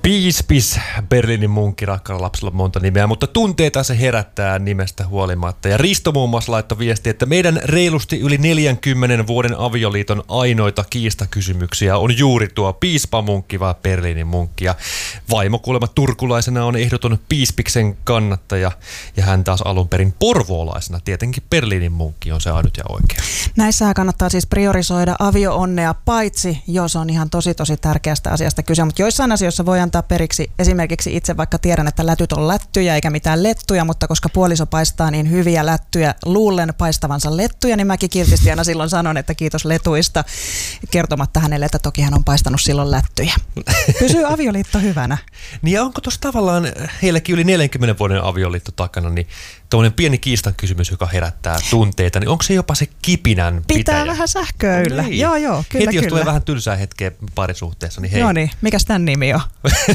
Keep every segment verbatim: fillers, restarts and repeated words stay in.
Piispis, Berliinin munkki, rakkaalla lapsella monta nimeä, mutta tunteita se herättää nimestä huolimatta. Ja Risto muun muassa laittoi viesti, että meidän reilusti yli neljänkymmenen vuoden avioliiton ainoita kiistakysymyksiä on juuri tuo piispamunkki vai Berliinin munkki. Ja vaimo kuulemma turkulaisena on ehdoton Piispiksen kannattaja ja hän taas alun perin porvoolaisena. Tietenkin Berliinin munkki on se ainut ja oikea. Näissähän kannattaa siis priorisoida avio-onnea, paitsi jos on ihan tosi tosi tärkeästä asiasta kyse, mutta joissain asioissa voi antaa periksi. Esimerkiksi itse vaikka tiedän, että lätyt on lättyjä eikä mitään lettuja, mutta koska puoliso paistaa niin hyviä lättyjä, luulen paistavansa lettuja, niin mäkin kiltisti aina silloin sanon, että kiitos letuista, kertomatta hänelle, että toki hän on paistanut silloin lättyjä. Pysyy avioliitto hyvänä. Niin ja onko tuossa tavallaan heillekin yli neljänkymmenen vuoden avioliitto takana, niin tuollainen pieni kiistan kysymys, joka herättää tunteita, niin onko se jopa se kipinän pitäjä? Pitää vähän sähköä yllä. Niin. Joo, joo, kyllä, Heti jos kyllä. tulee vähän tylsää hetkeä parisuhteessa, niin hei. Joo niin, mikäs tämän nimi on?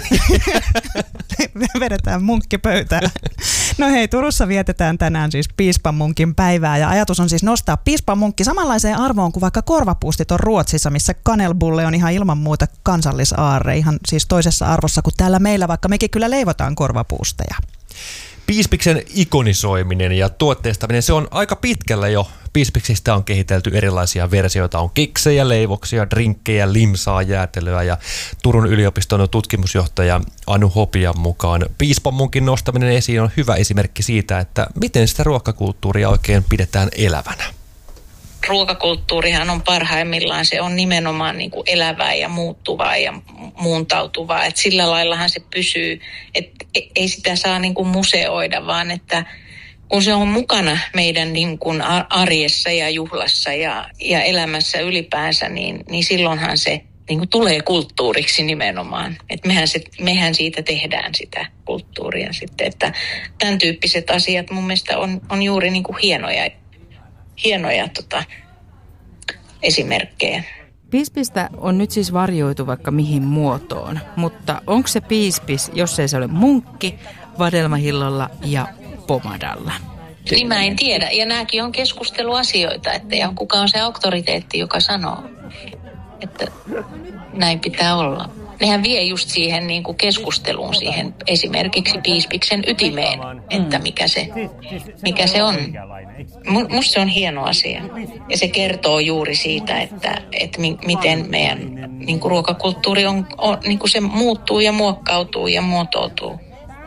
Vedetään munkki pöytään. No hei, Turussa vietetään tänään siis piispamunkin päivää ja ajatus on siis nostaa piispamunkki samanlaiseen arvoon kuin vaikka korvapuustit on Ruotsissa, missä kanelbulle on ihan ilman muuta kansallisaarre, ihan siis toisessa arvossa kuin täällä meillä, vaikka mekin kyllä leivotaan korvapuusteja. Piispiksen ikonisoiminen ja tuotteistaminen, se on aika pitkällä jo. Piispiksistä on kehitelty erilaisia versioita, on keksejä, leivoksia, drinkkejä, limsaa, jäätelöä ja Turun yliopiston tutkimusjohtaja Anu Hopian mukaan piispamunkin nostaminen esiin on hyvä esimerkki siitä, että miten sitä ruokakulttuuria oikein pidetään elävänä. Ruokakulttuurihan on parhaimmillaan, se on nimenomaan niin kuin elävää ja muuttuvaa ja muuntautuvaa, että sillä laillahan se pysyy, että ei sitä saa niin kuin museoida, vaan että kun se on mukana meidän niin kuin arjessa ja juhlassa ja, ja elämässä ylipäänsä, niin, niin silloinhan se niin kuin tulee kulttuuriksi nimenomaan. Että mehän, se, mehän siitä tehdään sitä kulttuuria sitten, että tämän tyyppiset asiat mun mielestä on, on juuri niin kuin hienoja. Hienoja tota, esimerkkejä. Piispistä on nyt siis varjoitu vaikka mihin muotoon, mutta onko se piispis, jos ei se ole munkki, vadelmahillolla ja pomadalla? Niin mä en tiedä. Ja nämäkin on keskusteluasioita, että ja kuka on se auktoriteetti, joka sanoo, että näin pitää olla. Nehän vie just siihen niin kuin keskusteluun, siihen esimerkiksi piispiksen ytimeen, että mikä se, mikä se on. Musta se on hieno asia. Ja se kertoo juuri siitä, että, että mi, miten meidän niin kuin ruokakulttuuri on, on, niin kuin se muuttuu ja muokkautuu ja muotoutuu.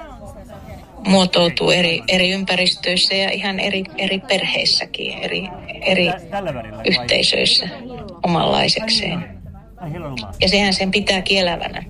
Muotoutuu eri, eri ympäristöissä ja ihan eri, eri perheissäkin, eri, eri yhteisöissä omanlaisekseen. Ja sehän sen pitää elävänä.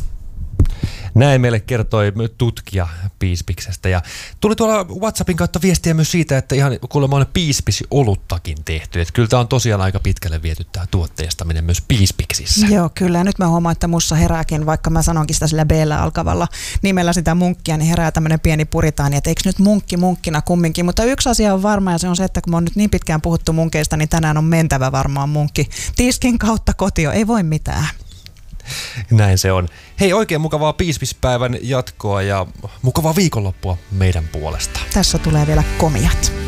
Näin meille kertoi tutkija Piispiksestä. Ja tuli tuolla WhatsAppin kautta viestiä myös siitä, että ihan kuulemma on piispis-oluttakin tehty. Että kyllä tämä on tosiaan aika pitkälle viety tämä tuotteistaminen myös Piispiksissä. Joo, kyllä. Ja nyt mä huomaan, että mussa herääkin, vaikka mä sanonkin sitä sillä B-llä alkavalla nimellä sitä munkkia, niin herää tämmöinen pieni puritaani, että eikö nyt munkki munkkina kumminkin. Mutta yksi asia on varma ja se on se, että kun me on nyt niin pitkään puhuttu munkeista, niin tänään on mentävä varmaan munkki. Tiskin kautta kotio, ei voi mitään. Näin se on. Hei, oikein mukavaa piispispäivän jatkoa ja mukavaa viikonloppua meidän puolesta. Tässä tulee vielä komiat.